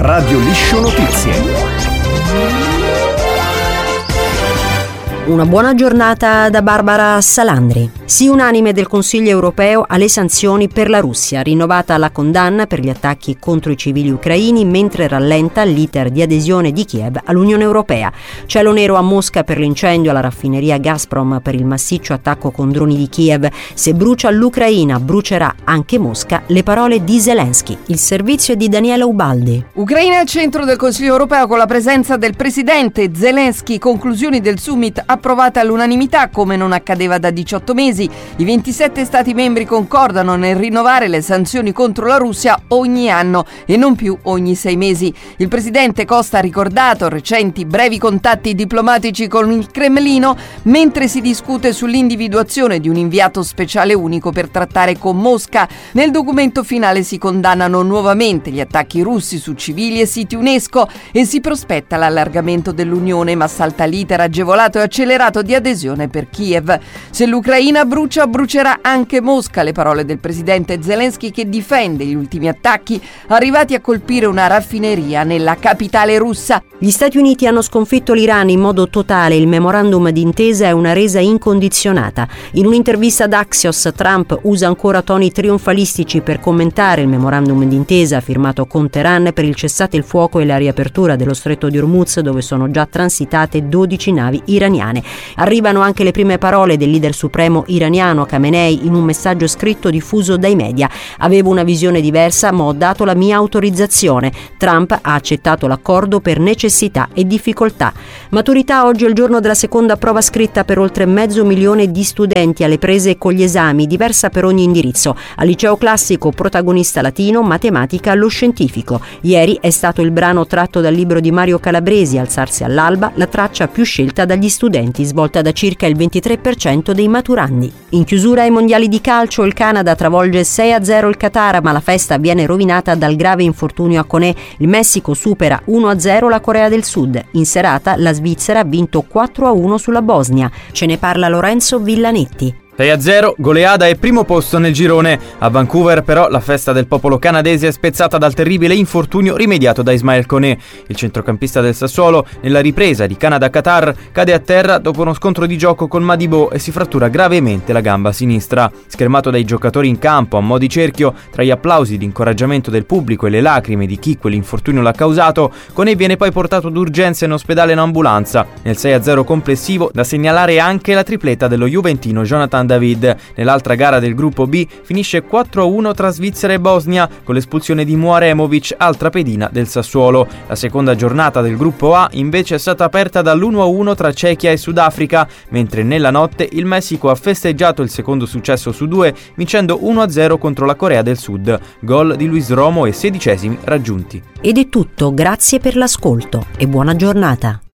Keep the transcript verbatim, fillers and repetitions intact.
Radio Liscio Notizie. Una buona giornata da Barbara Salandri. Sì unanime del Consiglio europeo alle sanzioni per la Russia, rinnovata la condanna per gli attacchi contro i civili ucraini mentre rallenta l'iter di adesione di Kiev all'Unione Europea. Cielo nero a Mosca per l'incendio alla raffineria Gazprom per il massiccio attacco con droni di Kiev. Se brucia l'Ucraina, brucerà anche Mosca, le parole di Zelensky. Il servizio è di Daniela Ubaldi. Ucraina al centro del Consiglio europeo con la presenza del presidente Zelensky. Conclusioni del summit approvate all'unanimità come non accadeva da diciotto mesi. I ventisette Stati membri concordano nel rinnovare le sanzioni contro la Russia ogni anno e non più ogni sei mesi. Il presidente Costa ha ricordato recenti brevi contatti diplomatici con il Cremlino mentre si discute sull'individuazione di un inviato speciale unico per trattare con Mosca. Nel documento finale si condannano nuovamente gli attacchi russi su civili e siti UNESCO e si prospetta l'allargamento dell'Unione, ma salta l'iter agevolato e accelerato di adesione per Kiev. Se l'Ucraina brucia, brucerà anche Mosca, le parole del presidente Zelensky che difende gli ultimi attacchi arrivati a colpire una raffineria nella capitale russa. Gli Stati Uniti hanno sconfitto l'Iran in modo totale, il memorandum d'intesa è una resa incondizionata. In un'intervista ad Axios, Trump usa ancora toni trionfalistici per commentare il memorandum d'intesa firmato con Teheran per il cessate il fuoco e la riapertura dello stretto di Hormuz, dove sono già transitate dodici navi iraniane. Arrivano anche le prime parole del leader supremo iraniano Khamenei in un messaggio scritto diffuso dai media. Avevo una visione diversa, ma ho dato la mia autorizzazione. Trump ha accettato l'accordo per necessità e difficoltà. Maturità oggi è il giorno della seconda prova scritta per oltre mezzo milione di studenti alle prese con gli esami, diversa per ogni indirizzo. Al liceo classico protagonista latino, matematica allo scientifico. Ieri è stato il brano tratto dal libro di Mario Calabresi, Alzarsi all'alba, la traccia più scelta dagli studenti, svolta da circa il ventitré per cento dei maturandi. In chiusura ai mondiali di calcio, il Canada travolge sei a zero il Qatar, ma la festa viene rovinata dal grave infortunio a Koné. Il Messico supera uno a zero la Corea del Sud. In serata la Svizzera ha vinto quattro a uno sulla Bosnia. Ce ne parla Lorenzo Villanetti. sei a zero, goleada e primo posto nel girone. A Vancouver però la festa del popolo canadese è spezzata dal terribile infortunio rimediato da Ismael Koné. Il centrocampista del Sassuolo, nella ripresa di Canada-Qatar, cade a terra dopo uno scontro di gioco con Madibo e si frattura gravemente la gamba sinistra. Schermato dai giocatori in campo a mo' di cerchio, tra gli applausi di incoraggiamento del pubblico e le lacrime di chi quell'infortunio l'ha causato, Koné viene poi portato d'urgenza in ospedale in ambulanza. Nel sei a zero complessivo da segnalare anche la tripletta dello juventino Jonathan David. Nell'altra gara del gruppo B finisce quattro a uno tra Svizzera e Bosnia con l'espulsione di Muaremovic, altra pedina del Sassuolo. La seconda giornata del gruppo A invece è stata aperta dall'uno a uno tra Cechia e Sudafrica, mentre nella notte il Messico ha festeggiato il secondo successo su due vincendo uno a zero contro la Corea del Sud. Gol di Luis Romo e sedicesimi raggiunti. Ed è tutto, grazie per l'ascolto e buona giornata.